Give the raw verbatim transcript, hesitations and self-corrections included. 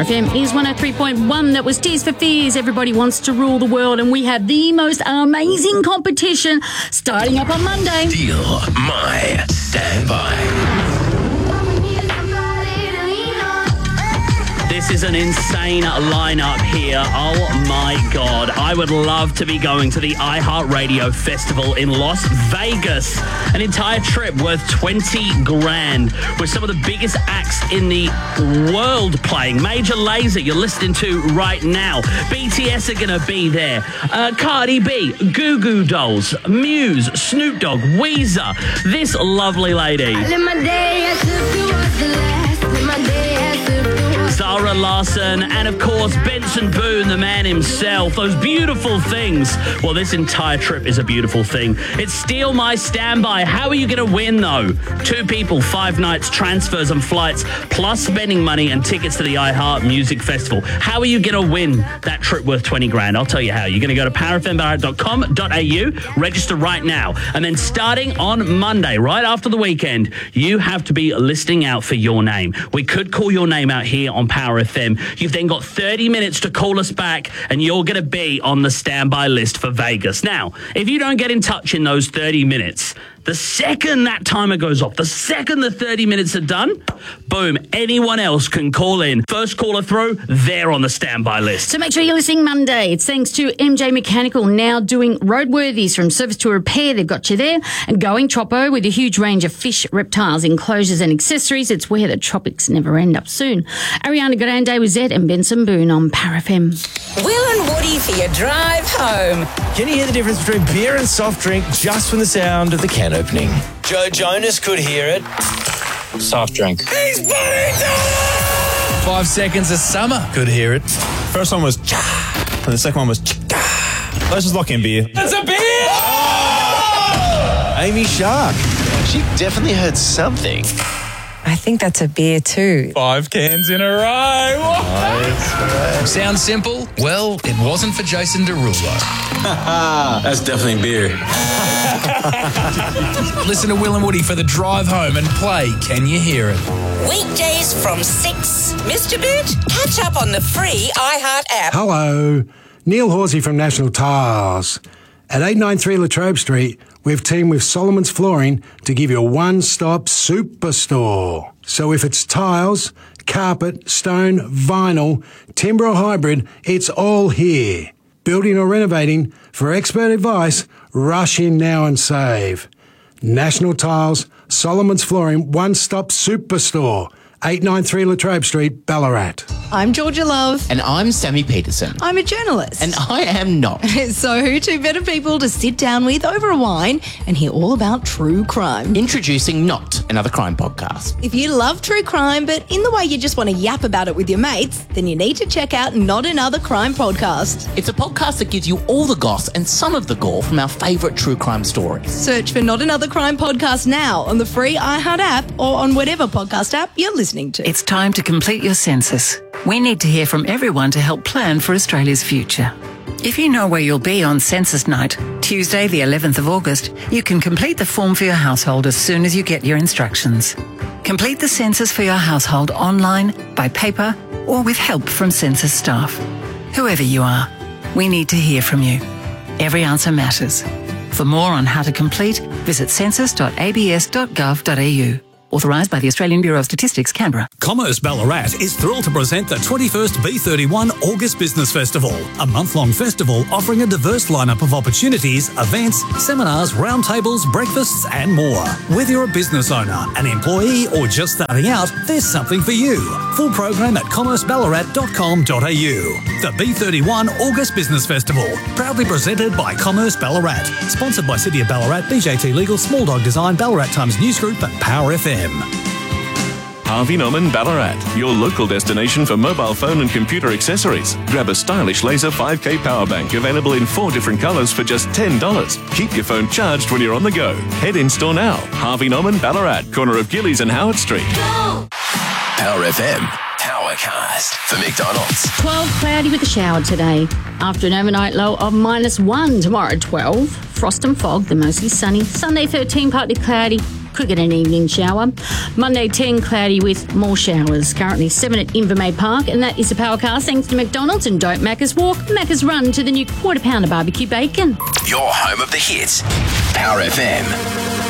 F M is one oh three point one. That was Tears for Fears. Everybody wants to rule the world, and we have the most amazing competition starting up on Monday. Steal my standby. This is an insane lineup here. Oh my God. I would love to be going to the iHeartRadio Festival in Las Vegas. An entire trip worth twenty grand with some of the biggest acts in the world playing. Major Lazer, you're listening to right now. B T S are going to be there. Uh, Cardi B, Goo Goo Dolls, Muse, Snoop Dogg, Weezer. This lovely lady. Zara Larsson, and of course Benson Boone, the man himself. Those beautiful things. Well, this entire trip is a beautiful thing. It's Steal My Standby. How are you going to win, though? Two people, five nights, transfers and flights, plus spending money and tickets to the iHeart Music Festival. How are you going to win that trip worth twenty grand? I'll tell you how. You're going to go to power f m ballarat dot com dot a u, register right now, and then starting on Monday, right after the weekend, you have to be listening out for your name. We could call your name out here on Power F M. You've then got thirty minutes to call us back, and you're going to be on the standby list for Vegas. Now, if you don't get in touch in those thirty minutes, the second that timer goes off, the second the thirty minutes are done, boom, anyone else can call in. First caller through, they're on the standby list. So make sure you're listening Monday. It's thanks to M J Mechanical, now doing roadworthies from service to repair. They've got you there. And Going Troppo with a huge range of fish, reptiles, enclosures and accessories. It's where the tropics never end up soon. Ariana Grande with Zed and Benson Boone on Power F M. Will and Woody for your drive home. Can you hear the difference between beer and soft drink just from the sound of the can opening? Joe Jonas could hear it. Soft drink. He's bunny done! Five Seconds of Summer could hear it. First one was cha, and the second one was cha. Let's just lock in beer. That's a beer! Oh! Amy Shark. She definitely heard something. I think that's a beer too. Five cans in a row. Nice. Sounds simple? Well, it wasn't for Jason Derulo. That's definitely beer. Listen to Will and Woody for the drive home and play Can You Hear It? Weekdays from six. Mister Boot, catch up on the free iHeart app. Hello, Neil Horsey from National Tiles. At eight ninety-three Latrobe Street, we've teamed with Solomon's Flooring to give you a one-stop superstore. So if it's tiles, carpet, stone, vinyl, timber or hybrid, it's all here. Building or renovating, for expert advice, rush in now and save. National Tiles, Solomon's Flooring, one-stop superstore. eight ninety-three Latrobe Street, Ballarat. I'm Georgia Love. And I'm Sammy Peterson. I'm a journalist. And I am not. So who two better people to sit down with over a wine and hear all about true crime? Introducing Not Another Crime Podcast. If you love true crime, but in the way you just want to yap about it with your mates, then you need to check out Not Another Crime Podcast. It's a podcast that gives you all the goss and some of the gore from our favourite true crime stories. Search for Not Another Crime Podcast now on the free iHeart app or on whatever podcast app you're listening to. It's time to complete your census. We need to hear from everyone to help plan for Australia's future. If you know where you'll be on census night, Tuesday the eleventh of August, you can complete the form for your household as soon as you get your instructions. Complete the census for your household online, by paper, or with help from census staff. Whoever you are, we need to hear from you. Every answer matters. For more on how to complete, visit census dot a b s dot gov dot a u. Authorised by the Australian Bureau of Statistics, Canberra. Commerce Ballarat is thrilled to present the twenty-first B thirty-one August Business Festival, a month-long festival offering a diverse lineup of opportunities, events, seminars, roundtables, breakfasts and more. Whether you're a business owner, an employee or just starting out, there's something for you. Full program at commerce ballarat dot com dot a u. The B thirty-one August Business Festival, proudly presented by Commerce Ballarat. Sponsored by City of Ballarat, B J T Legal, Small Dog Design, Ballarat Times News Group and Power F M. Harvey Norman Ballarat, your local destination for mobile phone and computer accessories. Grab a stylish laser five K power bank available in four different colours for just ten dollars. Keep your phone charged when you're on the go. Head in store now. Harvey Norman Ballarat, corner of Gillies and Howard Street. Go! Power F M, Powercast for McDonald's. twelve cloudy with a shower today. After an overnight low of minus one tomorrow, twelve. Frost and fog, then mostly sunny. Sunday thirteen, partly cloudy. Could get an evening shower. Monday, ten, cloudy with more showers. Currently seven at Invermay Park, and that is the Powercast thanks to McDonald's. And don't Macca's walk, Macca's run to the new quarter pounder barbecue bacon. Your home of the hits. Power F M.